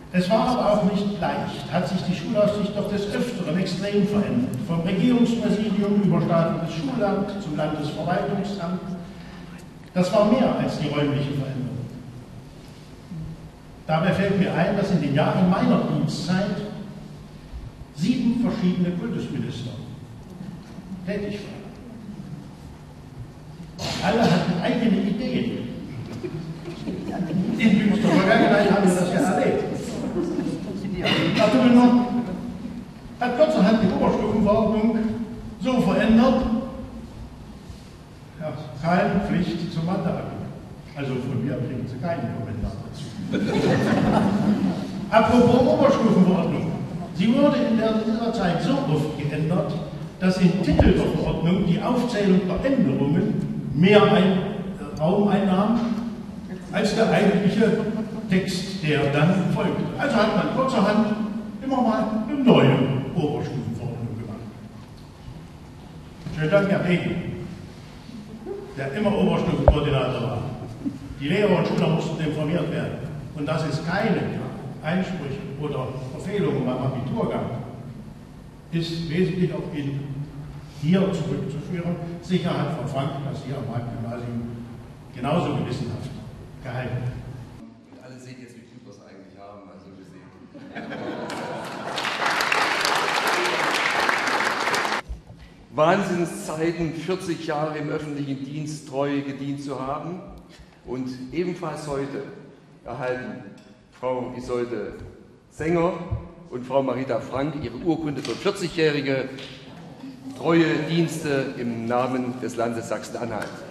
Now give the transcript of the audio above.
Es war aber auch nicht leicht, hat sich die Schulaufsicht doch des Öfteren extrem verändert. Vom Regierungspräsidium über staatliches Schulamt zum Landesverwaltungsamt. Das war mehr als die räumliche Veränderung. Dabei fällt mir ein, dass in den Jahren meiner Dienstzeit 7 verschiedene Kultusminister tätig waren. Alle hatten eigene Ideen. In jüngster Vergangenheit haben wir das ja erlebt. Natürlich noch hat kurzerhand die Oberstufenverordnung so verändert, ja, keine Pflicht zum Matheabitur. Also von mir kriegen Sie keinen Kommentar dazu. Apropos Oberstufenverordnung. Sie wurde in dieser Zeit so oft geändert, dass im Titel der Verordnung die Aufzählung der Änderungen mehr Raum einnahm als der eigentliche Text, der dann folgte. Also hat man kurzerhand immer mal eine neue Oberstufenverordnung gemacht. Schönen Dank, Herr Regen, der immer Oberstufenkoordinator war. Die Lehrer und Schüler mussten informiert werden. Und dass es keine Einsprüche oder Verfehlungen beim Abitur gab, ist wesentlich auf ihn hier zurückzuführen. Sicher hat Frau Frank das hier am Marktgymnasium genauso gewissenhaft gehalten. Und alle sehen jetzt, wie gut wir es eigentlich haben, also gesehen. Wahnsinnszeiten, 40 Jahre im öffentlichen Dienst treu gedient zu haben. Und ebenfalls heute erhalten Frau Isolde Sänger und Frau Marita Frank ihre Urkunde für 40-jährige treue Dienste im Namen des Landes Sachsen-Anhalt.